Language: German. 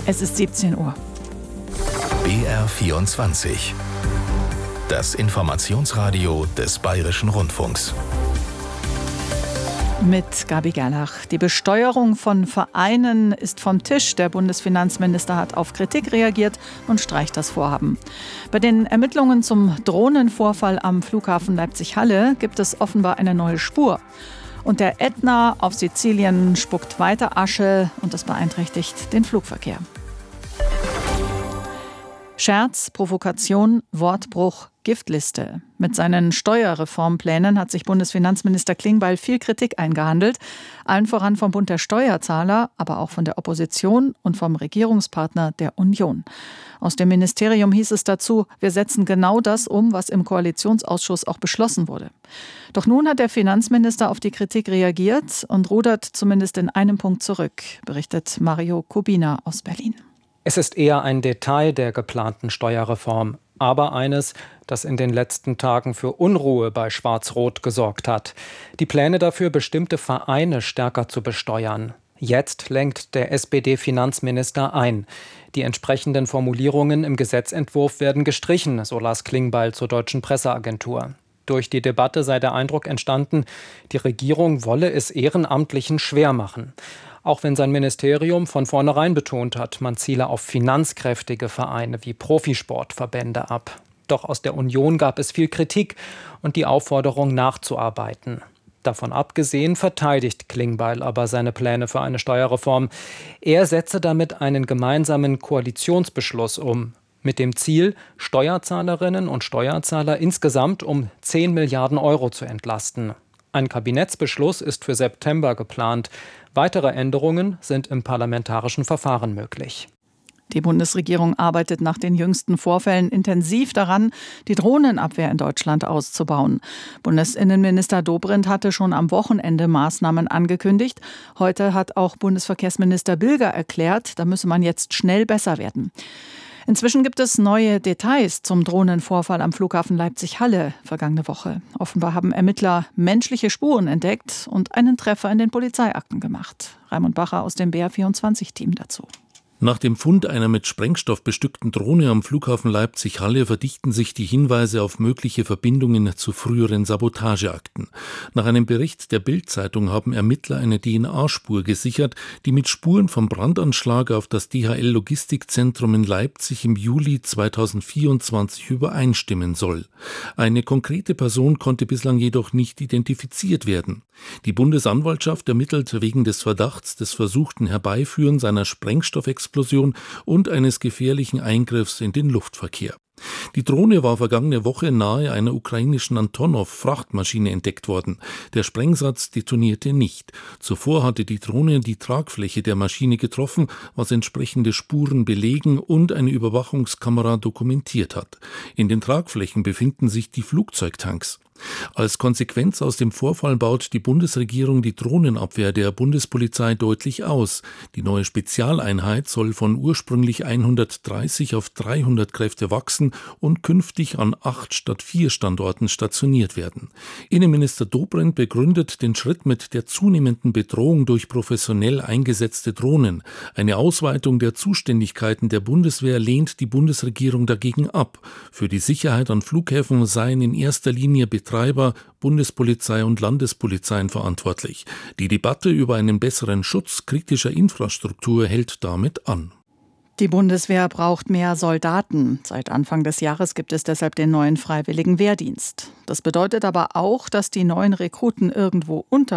Es ist 17 Uhr. BR24. Das Informationsradio des Bayerischen Rundfunks. Mit Gabi Gerlach. Die Besteuerung von Vereinen ist vom Tisch. Der Bundesfinanzminister hat auf Kritik reagiert und streicht das Vorhaben. Bei den Ermittlungen zum Drohnenvorfall am Flughafen Leipzig-Halle gibt es offenbar eine neue Spur. Und der Ätna auf Sizilien spuckt weiter Asche und das beeinträchtigt den Flugverkehr. Scherz, Provokation, Wortbruch, Giftliste. Mit seinen Steuerreformplänen hat sich Bundesfinanzminister Klingbeil viel Kritik eingehandelt. Allen voran vom Bund der Steuerzahler, aber auch von der Opposition und vom Regierungspartner der Union. Aus dem Ministerium hieß es dazu, wir setzen genau das um, was im Koalitionsausschuss auch beschlossen wurde. Doch nun hat der Finanzminister auf die Kritik reagiert und rudert zumindest in einem Punkt zurück, berichtet Mario Kubina aus Berlin. Es ist eher ein Detail der geplanten Steuerreform, aber eines, das in den letzten Tagen für Unruhe bei Schwarz-Rot gesorgt hat. Die Pläne dafür, bestimmte Vereine stärker zu besteuern. Jetzt lenkt der SPD-Finanzminister ein. Die entsprechenden Formulierungen im Gesetzentwurf werden gestrichen, so las Klingbeil zur Deutschen Presseagentur. Durch die Debatte sei der Eindruck entstanden, die Regierung wolle es Ehrenamtlichen schwer machen. Auch wenn sein Ministerium von vornherein betont hat, man ziele auf finanzkräftige Vereine wie Profisportverbände ab. Doch aus der Union gab es viel Kritik und die Aufforderung nachzuarbeiten. Davon abgesehen verteidigt Klingbeil aber seine Pläne für eine Steuerreform. Er setze damit einen gemeinsamen Koalitionsbeschluss um, mit dem Ziel, Steuerzahlerinnen und Steuerzahler insgesamt um 10 Milliarden Euro zu entlasten. Ein Kabinettsbeschluss ist für September geplant. Weitere Änderungen sind im parlamentarischen Verfahren möglich. Die Bundesregierung arbeitet nach den jüngsten Vorfällen intensiv daran, die Drohnenabwehr in Deutschland auszubauen. Bundesinnenminister Dobrindt hatte schon am Wochenende Maßnahmen angekündigt. Heute hat auch Bundesverkehrsminister Bilger erklärt, da müsse man jetzt schnell besser werden. Inzwischen gibt es neue Details zum Drohnenvorfall am Flughafen Leipzig-Halle vergangene Woche. Offenbar haben Ermittler menschliche Spuren entdeckt und einen Treffer in den Polizeiakten gemacht. Raimund Bacher aus dem BR24-Team dazu. Nach dem Fund einer mit Sprengstoff bestückten Drohne am Flughafen Leipzig-Halle verdichten sich die Hinweise auf mögliche Verbindungen zu früheren Sabotageakten. Nach einem Bericht der Bild-Zeitung haben Ermittler eine DNA-Spur gesichert, die mit Spuren vom Brandanschlag auf das DHL-Logistikzentrum in Leipzig im Juli 2024 übereinstimmen soll. Eine konkrete Person konnte bislang jedoch nicht identifiziert werden. Die Bundesanwaltschaft ermittelt wegen des Verdachts des versuchten Herbeiführens einer Sprengstoffexplosion und eines gefährlichen Eingriffs in den Luftverkehr. Die Drohne war vergangene Woche nahe einer ukrainischen Antonov-Frachtmaschine entdeckt worden. Der Sprengsatz detonierte nicht. Zuvor hatte die Drohne die Tragfläche der Maschine getroffen, was entsprechende Spuren belegen und eine Überwachungskamera dokumentiert hat. In den Tragflächen befinden sich die Flugzeugtanks. Als Konsequenz aus dem Vorfall baut die Bundesregierung die Drohnenabwehr der Bundespolizei deutlich aus. Die neue Spezialeinheit soll von ursprünglich 130 auf 300 Kräfte wachsen und künftig an 8 statt 4 Standorten stationiert werden. Innenminister Dobrindt begründet den Schritt mit der zunehmenden Bedrohung durch professionell eingesetzte Drohnen. Eine Ausweitung der Zuständigkeiten der Bundeswehr lehnt die Bundesregierung dagegen ab. Für die Sicherheit an Flughäfen seien in erster Linie Betreiber, Bundespolizei und Landespolizeien verantwortlich. Die Debatte über einen besseren Schutz kritischer Infrastruktur hält damit an. Die Bundeswehr braucht mehr Soldaten. Seit Anfang des Jahres gibt es deshalb den neuen Freiwilligen Wehrdienst. Das bedeutet aber auch, dass die neuen Rekruten irgendwo